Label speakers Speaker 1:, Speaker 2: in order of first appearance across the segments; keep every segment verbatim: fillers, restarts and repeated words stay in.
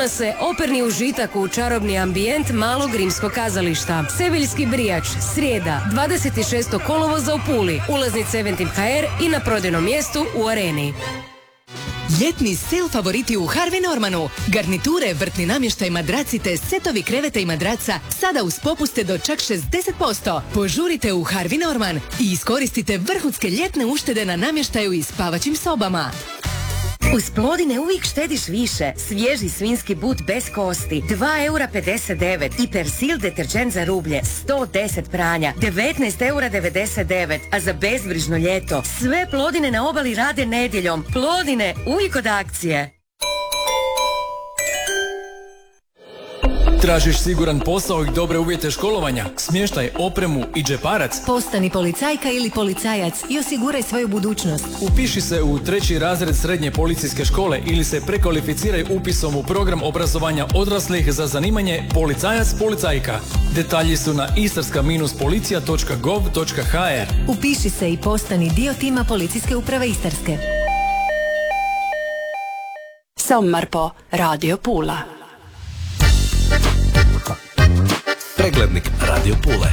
Speaker 1: donose operni užitak u čarobni ambijent malog rimskog kazališta. Seviljski brijač, srijeda, dvadeset šestog kolovoza u Puli, ulaznice Eventim ha er i na prodajnom mjestu u Areni.
Speaker 2: Ljetni sale favoriti u Harvey Normanu. Garniture, vrtni namještaj, madraci te setovi kreveta i madraca sada uz popuste do čak šezdeset posto. Požurite u Harvey Norman i iskoristite vrhunske ljetne uštede na namještaju i spavaćim sobama.
Speaker 3: Uz Plodine uvijek štediš više. Svježi svinjski but bez kosti, dva eura pedeset devet i Persil deterđent za rublje, sto deset pranja, devetnaest eura devedeset devet, a za bezbrižno ljeto sve Plodine na obali rade nedjeljom. Plodine, uvijek od akcije.
Speaker 4: Tražiš siguran posao i dobre uvjete školovanja, smještaj, opremu i džeparac?
Speaker 2: Postani policajka ili policajac i osiguraj svoju budućnost.
Speaker 4: Upiši se u treći razred srednje policijske škole ili se prekvalificiraj upisom u program obrazovanja odraslih za zanimanje policajac-policajka. Detalji su na istarska policija točka gov točka ha er.
Speaker 2: Upiši se i postani dio tima Policijske uprave Istarske.
Speaker 5: Sommar på Radio Pula.
Speaker 6: Preglednik Radio Pule.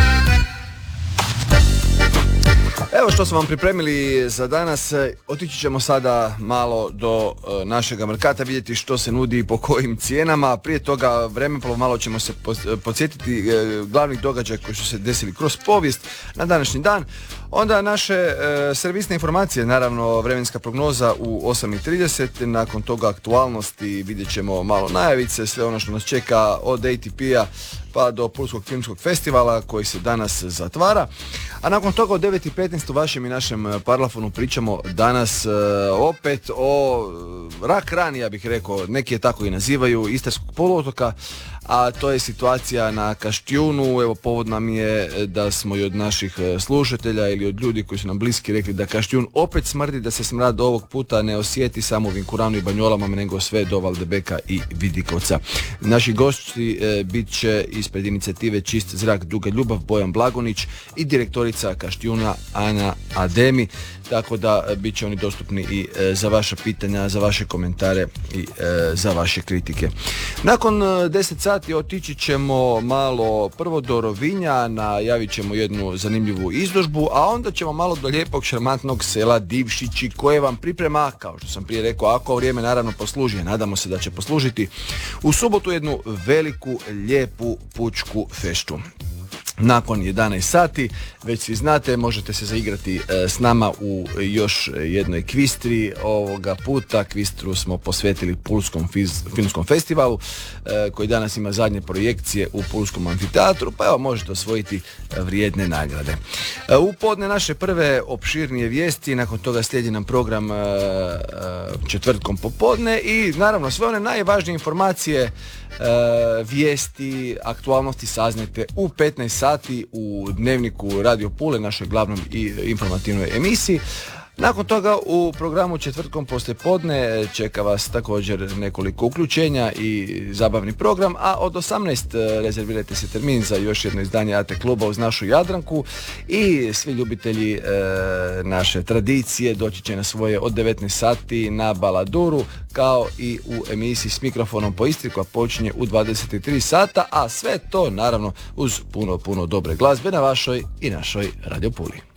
Speaker 7: Evo što smo vam pripremili za danas. Otići ćemo sada malo do e, našega Merkata, vidjeti što se nudi i po kojim cijenama. Prije toga vremeplov malo ćemo se podsjetiti e, glavnih događaja koji su se desili kroz povijest na današnji dan. Onda naše e, servisne informacije, naravno vremenska prognoza u osam i trideset, nakon toga aktualnosti, vidjet ćemo malo najavice, sve ono što nas čeka od A T P-a pa do Pulskog filmskog festivala koji se danas zatvara. A nakon toga od devet i petnaest u vašem i našem Parlafonu pričamo danas e, opet o rak rani, ja bih rekao, neki je tako i nazivaju, Istarskog poluotoka, a to je situacija na Kaštijunu. Evo, povod nam je da smo i od naših slušatelja ili od ljudi koji su nam bliski rekli da Kaštijun opet smrdi, da se smrad ovog puta ne osjeti samo u Vinkuranu i Banjolama, nego sve do Valdebeka i Vidikovca. Naši gosti e, bit će ispred inicijative Čist zrak Duga Ljubav Bojan Blagonić i direktorica Kaštijuna Ana Ademi, tako da e, bit će oni dostupni i e, za vaša pitanja, za vaše komentare i e, za vaše kritike. Nakon e, deset sati otići ćemo malo prvo do Rovinja, najavit ćemo jednu zanimljivu izložbu, a onda ćemo malo do lijepog šarmantnog sela Divšići koje vam priprema, kao što sam prije rekao, ako vrijeme naravno posluži, nadamo se da će poslužiti, u subotu jednu veliku, lijepu pučku feštu. Nakon jedanaest sati, već svi znate, možete se zaigrati e, s nama u još jednoj kvistri. Ovoga puta kvistru smo posvetili Pulskom fiz, filmskom festivalu e, koji danas ima zadnje projekcije u Pulskom amfiteatru, pa evo možete osvojiti vrijedne nagrade. E, u podne naše prve opširnije vijesti, nakon toga slijedi nam program e, e, četvrtkom popodne i naravno sve one najvažnije informacije, E, vijesti, aktualnosti saznajte u petnaest sati u Dnevniku Radio Pule, našoj glavnom i informativnoj emisiji. Nakon toga u programu četvrtkom poslijepodne čeka vas također nekoliko uključenja i zabavni program, a od osamnaest rezervirajte se termin za još jedno izdanje A T kluba uz našu Jadranku i svi ljubitelji e, naše tradicije doći će na svoje od devetnaest sati na Baladuru, kao i u emisiji S mikrofonom po Istri koja počinje u dvadeset tri sata, a sve to naravno uz puno, puno dobre glazbe na vašoj i našoj Radio Puli.